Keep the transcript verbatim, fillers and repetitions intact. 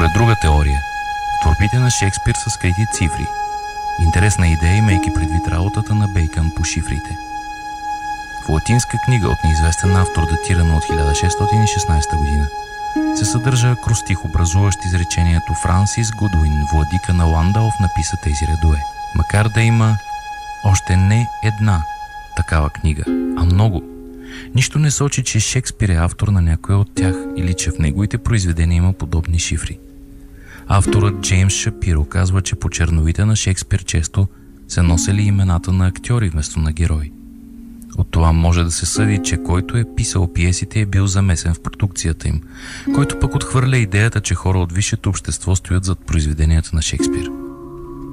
Според друга теория, в творбите на Шекспир са скрити цифри. Интересна идея, имайки предвид работата на Бейкън по шифрите. В латинска книга от неизвестен автор, датирана от хиляда шестстотин и шестнадесета година, се съдържа акростих, образуващ изречението Франсис Гудуин, владика на Ландалф, написа тези редове. Макар да има още не една такава книга, а много, нищо не сочи, че Шекспир е автор на някоя от тях или че в неговите произведения има подобни шифри. Авторът Джеймс Шапиро казва, че по черновите на Шекспир често се носели имената на актьори вместо на герои. От това може да се съди, че който е писал пиесите е бил замесен в продукцията им, който пък отхвърля идеята, че хора от висшето общество стоят зад произведенията на Шекспир.